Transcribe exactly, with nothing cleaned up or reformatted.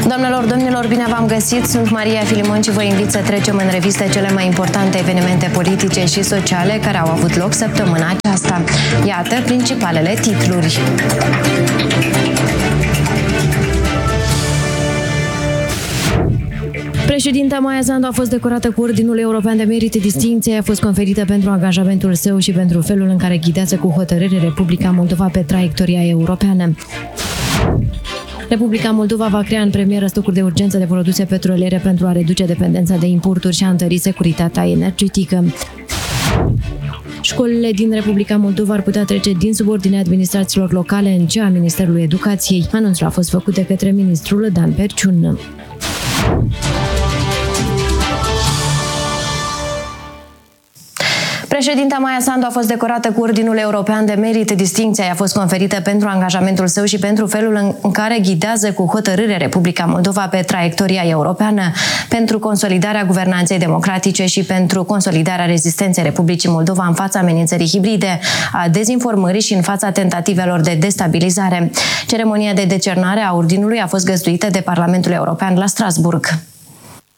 Doamnelor, domnilor, bine v-am găsit! Sunt Maria Filimon și vă invit să trecem în revistă cele mai importante evenimente politice și sociale care au avut loc săptămâna aceasta. Iată principalele titluri. Președinta Maia Sandu a fost decorată cu Ordinul European de Merit. Distincția a fost conferită pentru angajamentul său și pentru felul în care ghidează cu hotărâre Republica Moldova pe traiectoria europeană. Republica Moldova va crea în premieră stocuri de urgență de produse petroliere pentru a reduce dependența de importuri și a întări securitatea energetică. Școlile din Republica Moldova ar putea trece din subordinea administrațiilor locale în cea a Ministerului Educației. Anunțul a fost făcut de către ministrul Dan Perciun. Președinta Maia Sandu a fost decorată cu Ordinul European de Merit. Distincția i-a fost conferită pentru angajamentul său și pentru felul în care ghidează cu hotărâre Republica Moldova pe traiectoria europeană, pentru consolidarea guvernanței democratice și pentru consolidarea rezistenței Republicii Moldova în fața amenințării hibride, a dezinformării și în fața tentativelor de destabilizare. Ceremonia de decernare a Ordinului a fost găzduită de Parlamentul European la Strasburg.